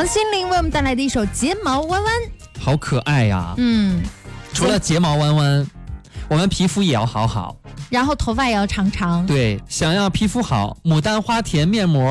王心凌为我们带来的一首《睫毛弯弯》， 好可爱呀！除了睫毛弯弯，我们皮肤也要好好， 然后头发也要长长。 对，想要皮肤好，牡丹花甜面膜